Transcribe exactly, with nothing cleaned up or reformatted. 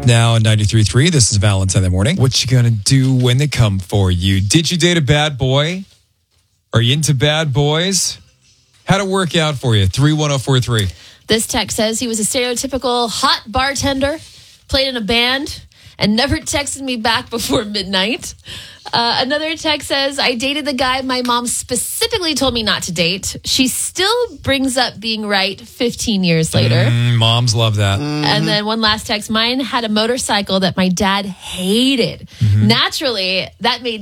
Now on ninety-three point three, this is Valentine in the Morning. What you gonna do when they come for you? Did you date a bad boy? Are you into bad boys? How'd it work out for you? three one zero four three. This text says he was a stereotypical hot bartender, played in a band, and never texted me back before midnight. Uh, another text says, I dated the guy my mom specifically told me not to date. She still brings up being right fifteen years later. Mm, moms love that. Mm-hmm. And then one last text, mine had a motorcycle that my dad hated. Mm-hmm. Naturally, that made